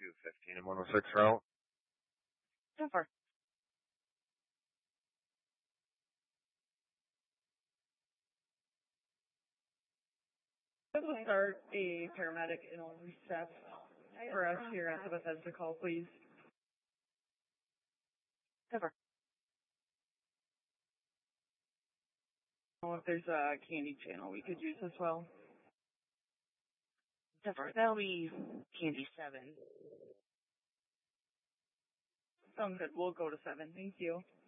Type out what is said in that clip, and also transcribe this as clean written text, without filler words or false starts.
15 and 106 route. 10-4. We'll start a paramedic in a recess for us here at the Bethesda call, please. 10-4. If there's a candy channel we could use as well. 10-4. That'll be Candy 7. Sounds good. We'll go to 7. Thank you.